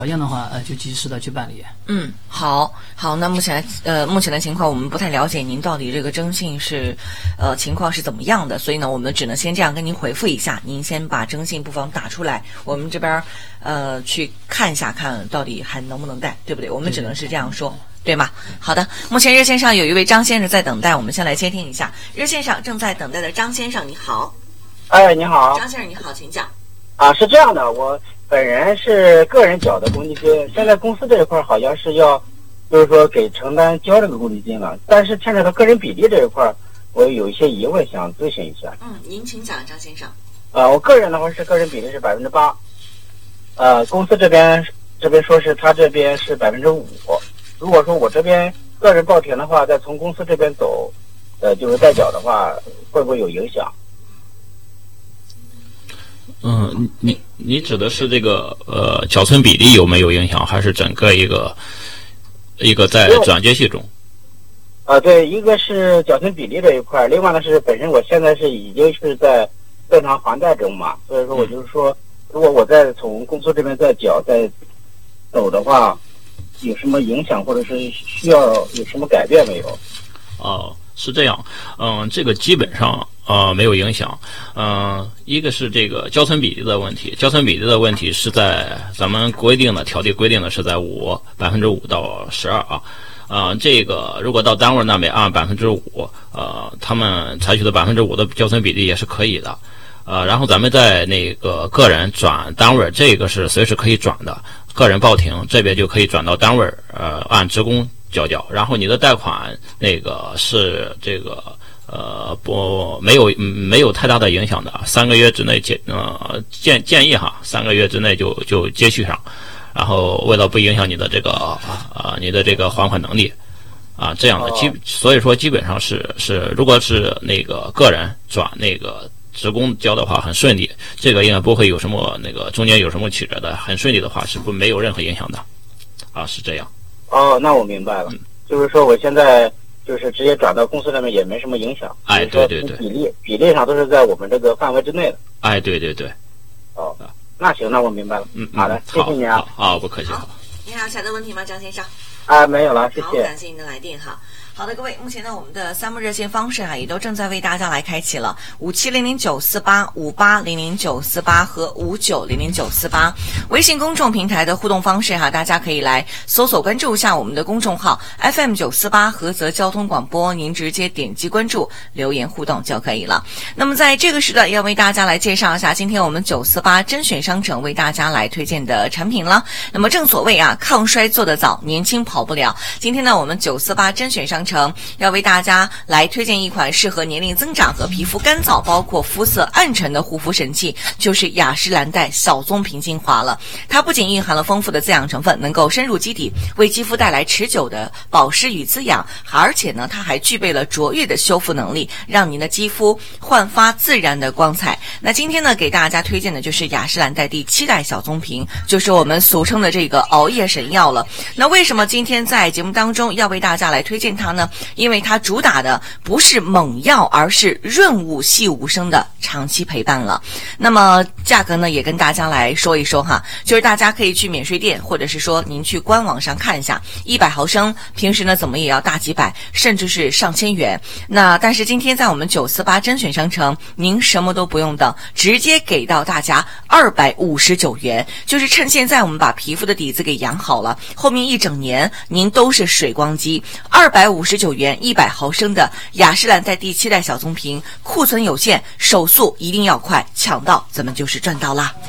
条件的话，就及时的去办理。 好，那目前的情况我们不太了解您到底这个征信是情况是怎么样的，所以呢，我们只能先这样跟您回复一下，您先把征信不妨打出来，我们这边去看一下，看到底还能不能贷，对不对？我们只能是这样说。对吗？好的，目前热线上有一位张先生在等待，我们先来接听一下。热线上正在等待的张先生，你好。 你好。 张先生你好，请讲。 是这样的，我本人是个人缴的公积金，现在公司这一块好像是要，就是说给承担交这个公积金了，但是牵扯到个人比例这一块，我有一些疑问想咨询一下。 您请讲，张先生。 我个人的话是个人比例是8%，公司这边说是他这边是5%。如果说我这边个人报停的话，再从公司这边走，就是代缴的话，会不会有影响？ 你指的是这个缴存比例有没有影响，还是整个一个在转接系中？ 对，一个是缴存比例这一块，另外呢是本身我现在是已经是在正常还贷中嘛，所以说我就是说，如果我再从公司这边再缴再走的话，有什么影响，或者是需要有什么改变没有？ 是这样，这个基本上没有影响。一个是这个交存比例的问题，交存比例的问题是在咱们条例规定的是在5%到12%。这个如果到单位那边按5%，他们采取的5%的交存比例也是可以的。然后咱们在那个个人转单位，这个是随时可以转的。个人报停这边就可以转到单位，按职工缴，然后你的贷款那个是这个没有太大的影响的，3个月之内建议哈，3个月之内就接续上，然后为了不影响你的这个还款能力这样的所以说基本上是如果是那个个人转那个职工交的话很顺利，这个应该不会有什么那个中间有什么曲折的，很顺利的话是没有任何影响的是这样。 那我明白了，就是说我现在就是直接转到公司那边也没什么影响。 对， 比例上都是在我们这个范围之内的。 对。 那行，那我明白了。好的，谢谢你啊。 好，不客气。 好，你还有其他的问题吗，张先生？ 没有了，谢谢。 好，感谢您的来电哈。好的，各位，目前呢，我们的3部热线方式也都正在为大家来开启了，57000948、58000948和59000948。微信公众平台的互动方式大家可以来搜索关注一下我们的公众号 FM948菏泽交通广播，您直接点击关注，留言互动就可以了。那么在这个时段要为大家来介绍一下今天我们948甄选商城为大家来推荐的产品了。那么正所谓抗衰做得早，年轻跑不了。今天呢，我们948甄选商城要为大家来推荐一款适合年龄增长和皮肤干燥包括肤色暗沉的护肤神器，就是雅诗兰黛小棕瓶精华了。它不仅蕴含了丰富的滋养成分，能够深入肌底，为肌肤带来持久的保湿与滋养，而且呢，它还具备了卓越的修复能力，让您的肌肤焕发自然的光彩。那今天呢，给大家推荐的就是雅诗兰黛第7代小棕瓶，就是我们俗称的这个熬夜神药了。那为什么今天在节目当中要为大家来推荐它呢？因为它主打的不是猛药，而是润物细无声的长期陪伴了。那么价格呢，也跟大家来说一说就是大家可以去免税店，或者是说您去官网上看一下，100毫升平时呢怎么也要大几百，甚至是上千元。那但是今天在我们948甄选商城，您什么都不用等，直接给到大家259元，就是趁现在我们把皮肤的底子给养好了，后面一整年您都是水光肌。259元100毫升的雅诗兰黛第7代小棕瓶，库存有限，手速一定要快，抢到咱们就是赚到啦。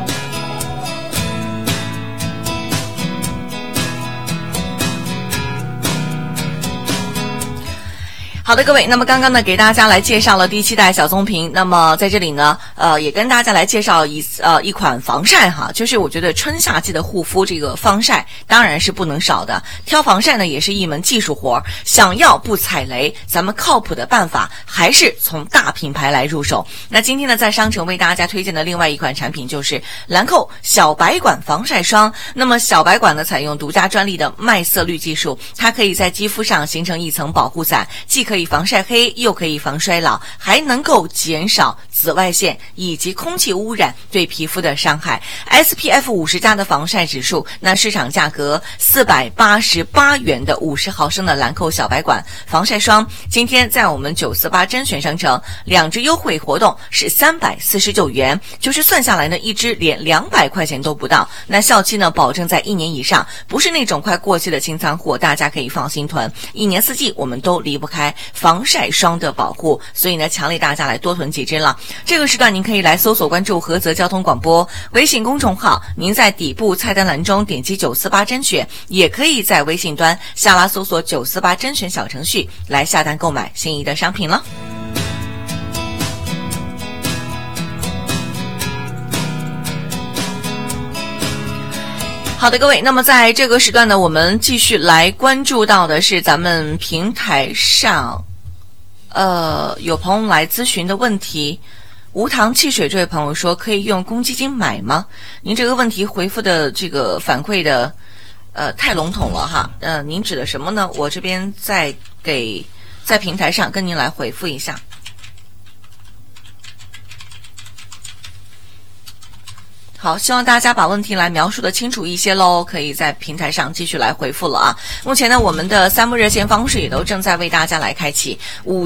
好的，各位，那么刚刚呢给大家来介绍了第7代小棕瓶，那么在这里呢也跟大家来介绍一款防晒就是我觉得春夏季的护肤这个防晒当然是不能少的，挑防晒呢也是一门技术活，想要不踩雷，咱们靠谱的办法还是从大品牌来入手。那今天呢在商城为大家推荐的另外一款产品就是兰蔻小白管防晒霜。那么小白管呢采用独家专利的麦色滤技术，它可以在肌肤上形成一层保护伞，既可可以防晒黑，又可以防衰老，还能够减少紫外线以及空气污染对皮肤的伤害。SPF 50+的防晒指数，那市场价格488元的50毫升的兰蔻小白管防晒霜，今天在我们948甄选商城2支优惠活动是349元，就是算下来呢，一支连200块钱都不到。那效期呢，保证在1年以上，不是那种快过期的清仓货，大家可以放心囤。一年四季我们都离不开防晒霜的保护，所以呢，强烈大家来多囤几支了。这个时段您可以来搜索关注菏泽交通广播微信公众号，您在底部菜单栏中点击948甄选，也可以在微信端下拉搜索948甄选小程序来下单购买心仪的商品了。好的，各位，那么在这个时段呢，我们继续来关注到的是咱们平台上有朋友来咨询的问题。无糖汽水这位朋友说，可以用公积金买吗？您这个问题回复的这个反馈的太笼统了哈。您指的什么呢？我这边在平台上跟您来回复一下。好，希望大家把问题来描述的清楚一些喽，可以在平台上继续来回复了啊。目前呢，我们的3部热线方式也都正在为大家来开启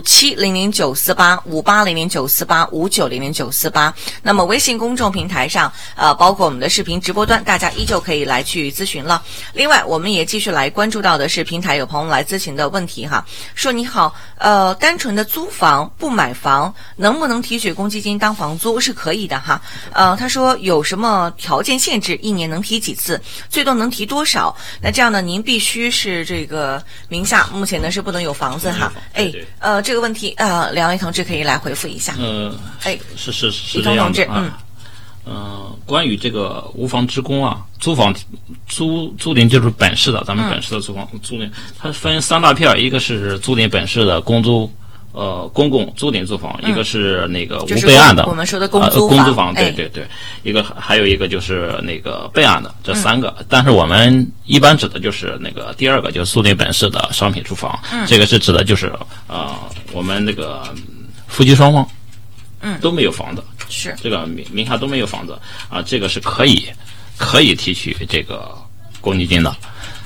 ，57000948、58000948、59000948。那么微信公众平台上，包括我们的视频直播端，大家依旧可以来去咨询了。另外，我们也继续来关注到的是平台有朋友来咨询的问题哈，说你好，单纯的租房不买房，能不能提取公积金当房租？是可以的哈。他说有什么条件限制，一年能提几次，最多能提多少？那这样呢，您必须是这个名下目前呢是不能有房子哈。这个问题两位同志可以来回复一下。 是这样的啊。关于这个无房职工啊，租赁就是本市的，咱们本市的租赁，它分3大片，一个是租赁本市的公共租赁租房，一个是那个无备案的， 我们说的公租房，对，还有一个就是那个备案的，这3个。但是我们一般指的就是那个第2个，就是租赁本市的商品住房，这个是指的就是我们那个夫妻双方都没有房子， 是这个名下都没有房子啊，这个是可以提取这个公积金的。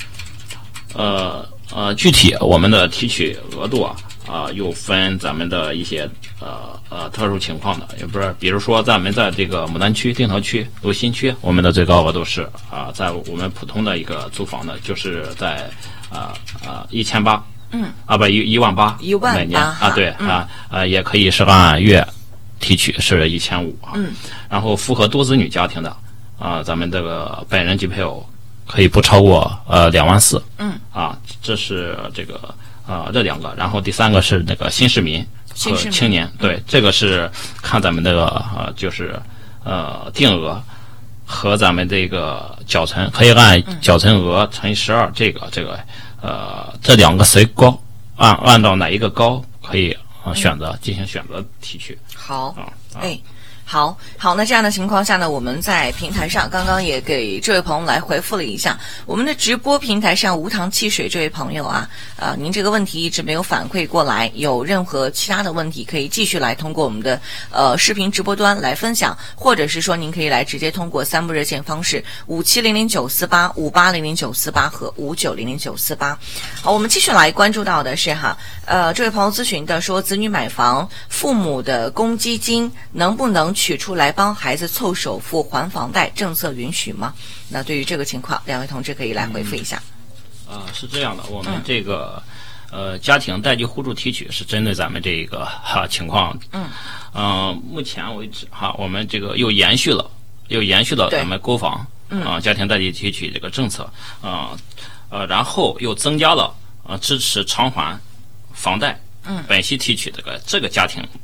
具体我们的提取额度又分咱们的一些特殊情况的，也不是，比如说咱们在这个牡丹区、定陶区、泸新区，我们的最高额度是在我们普通的一个租房的，就是在1800，不18000每年对也可以是按月提取是1500然后符合多子女家庭的咱们这个本人及配偶可以不超过24000这是这个这2个，然后第3个是那个新市民和青年，对，这个是看咱们这个就是定额和咱们这个缴存，可以按缴存额乘以12，这2个谁高，按照哪一个高可以进行选择提取。 好，好，那这样的情况下呢，我们在平台上刚刚也给这位朋友来回复了一下，我们的直播平台上无糖汽水这位朋友您这个问题一直没有反馈过来，有任何其他的问题可以继续来通过我们的视频直播端来分享，或者是说您可以来直接通过3部热线方式57000948、58000948和59000948。好，我们继续来关注到的是这位朋友咨询的说，子女买房，父母的公积金能不能取出来帮孩子凑首付还房贷，政策允许吗？那对于这个情况，两位同志可以来回复一下。 是这样的，我们这个家庭代际互助提取是针对咱们这个情况。目前为止我们这个又延续了咱们购房家庭代际提取这个政策然后又增加了支持偿还房贷本息提取这个家庭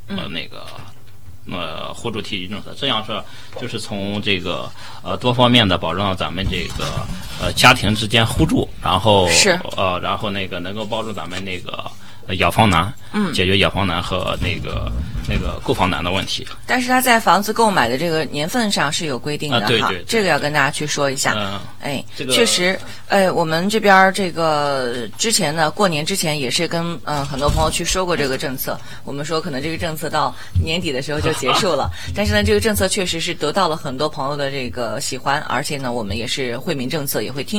互助提取政策，这样说就是从这个多方面的保证咱们这个家庭之间互助，然后然后能够帮助咱们养房难，解决养房难和那个购房难的问题。 但是他在房子购买的这个年份上是有规定的哈， 对对， 这个要跟大家去说一下。 这个确实，我们这边这个之前呢，过年之前也是跟很多朋友去说过这个政策，我们说可能这个政策到年底的时候就结束了，但是呢，这个政策确实是得到了很多朋友的这个喜欢，而且呢，我们也是惠民政策也会听。